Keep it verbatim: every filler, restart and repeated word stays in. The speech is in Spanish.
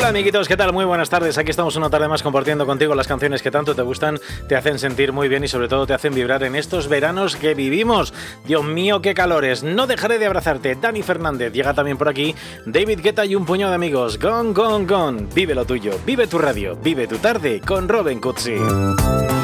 Hola amiguitos, ¿qué tal? Muy buenas tardes. Aquí estamos una tarde más compartiendo contigo las canciones que tanto te gustan, te hacen sentir muy bien y sobre todo te hacen vibrar en estos veranos que vivimos. Dios mío, qué calores. No dejaré de abrazarte. Dani Fernández llega también por aquí. David Guetta y un puñado de amigos. Gone, gone, gone. Vive lo tuyo, vive tu radio, vive tu tarde con Robin Cutsi.